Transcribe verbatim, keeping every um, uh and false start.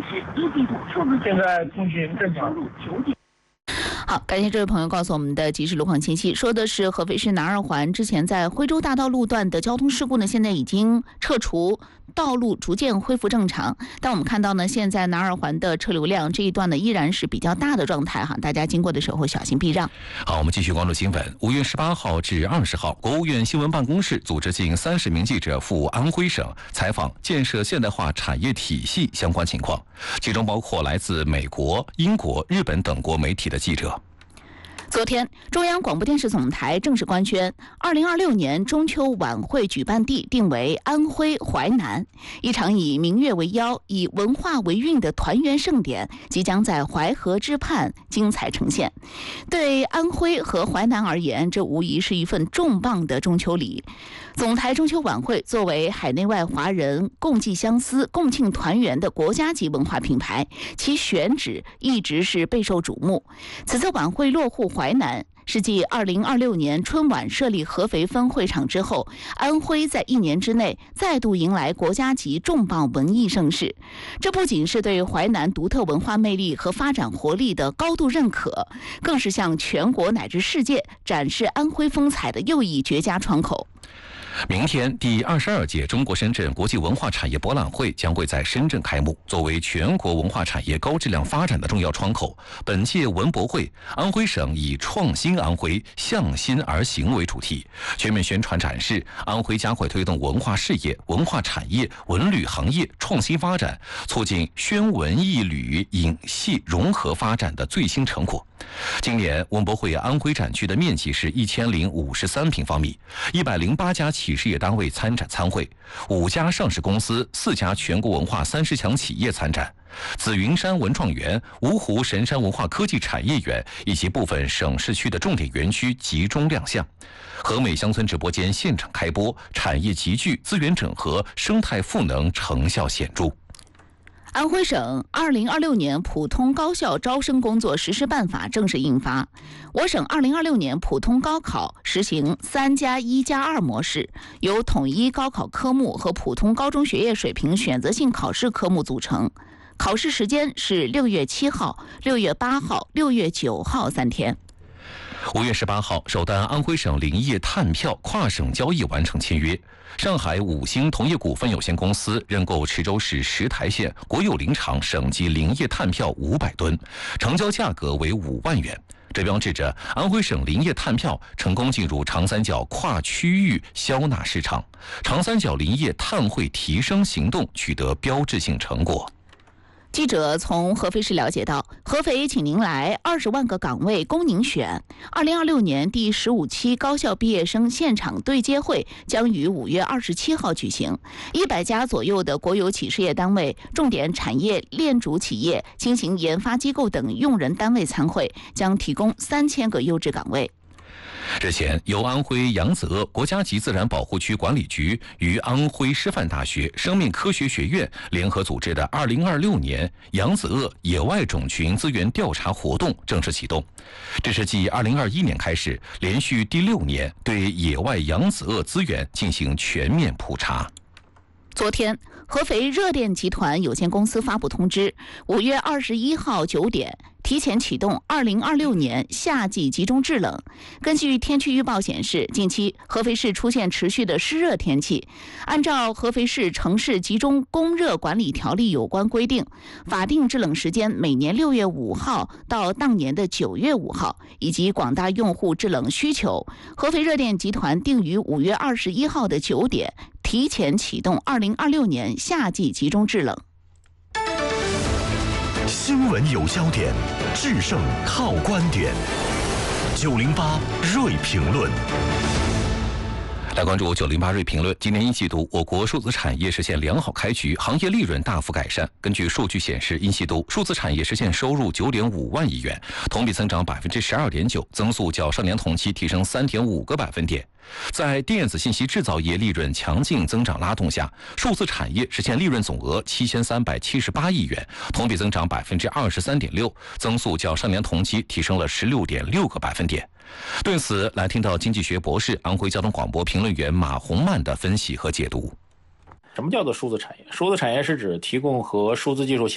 期一季度数字现在通讯正常路九点。 好，感谢这位朋友告诉我们的即时路况信息，说的是合肥市南二环之前在徽州大道路段的交通事故呢，现在已经撤除，道路逐渐恢复正常。但我们看到呢，现在南二环的车流量这一段呢依然是比较大的状态哈，大家经过的时候小心避让。 好，我们继续关注新闻。五月十八号至二十号，国务院新闻办公室组织近三十名记者赴安徽省采访建设现代化产业体系相关情况，其中包括来自美国、英国、日本等国媒体的记者。 昨天，中央广播电视总台正式官宣，二零二六年中秋晚会举办地定为安徽淮南，一场以明月为邀、以文化为韵的团圆盛典即将在淮河之畔精彩呈现。对安徽和淮南而言，这无疑是一份重磅的中秋礼。总台中秋晚会作为海内外华人共济相思、共庆团圆的国家级文化品牌，其选址一直是备受瞩目。此次晚会落户淮南，是继二零二六年春晚设立合肥分会场之后，安徽在一年之内再度迎来国家级重磅文艺盛事。这不仅是对淮南独特文化魅力和发展活力的高度认可，更是向全国乃至世界展示安徽风采的又一绝佳窗口。 明天，第二十二届中国深圳国际文化产业博览会将会在深圳开幕。作为全国文化产业高质量发展的重要窗口，本届文博会，安徽省以“创新安徽，向心而行”为主题，全面宣传展示安徽加快推动文化事业、文化产业、文旅行业创新发展，促进宣文艺旅影戏融合发展的最新成果。今年文博会安徽展区的面积是一千零五十三平方米，一百零八家企事业单位参展参会，五家上市公司、四家全国文化三十强企业参展，紫云山文创园、芜湖神山文化科技产业园以及部分省市区的重点园区集中亮相。和美乡村直播间现场开播，产业集聚、资源整合、生态赋能成效显著。 安徽省二零二六年普通高校招生工作实施办法正式印发。我省二零二六年普通高考实行三加一加二模式，由统一高考科目和普通高中学业水平选择性考试科目组成。考试时间是六月七号、六月八号、六月九号三天。 五月十八号，首单安徽省林业碳票跨省交易完成签约，上海五星同业股份有限公司认购池州市石台县国有林场省级林业碳票五百吨，成交价格为五万元。这标志着安徽省林业碳票成功进入长三角跨区域销纳市场，长三角林业碳汇提升行动取得标志性成果。 记者从合肥市了解到，合肥请您来二十万个岗位供您选。二零二六年第十五期高校毕业生现场对接会将于五月二十七号举行。一百家左右的国有企事业单位、重点产业链主企业、新型研发机构等用人单位参会，将提供三千个优质岗位。 日前，由安徽扬子鄂国家级自然保护区管理局与安徽师范大学生命科学学院联合组织的二零二六年扬子鄂野外种群资源调查活动正式启动。这是继二零二一年开始，连续第六年对野外扬子鄂资源进行全面普查。 昨天，合肥热电集团有限公司发布通知，五月二十一号九点提前启动二零二六年夏季集中制冷。根据天气预报显示，近期合肥市出现持续的湿热天气。按照合肥市城市集中供热管理条例有关规定，法定制冷时间每年六月五号到当年的九月五号，以及广大用户制冷需求，合肥热电集团定于五月二十一号的九点提前启动二零二六年夏季集中制冷。 新闻有焦点，制胜靠观点。九零八锐评论。 来关注九零八锐评论。今年一季度，我国数字产业实现良好开局，行业利润大幅改善。根据数据显示，一季度数字产业实现收入九点五万亿元，同比增长百分之十二点九，增速较上年同期提升三点五个百分点。在电子信息制造业利润强劲增长拉动下，数字产业实现利润总额七千三百七十八亿元，同比增长百分之二十三点六，增速较上年同期提升了十六点六个百分点。对此，来听到经济学博士、安徽交通广播评论员马洪曼的分析和解读。 什么叫做数字产业？数字产业是指提供和数字技术相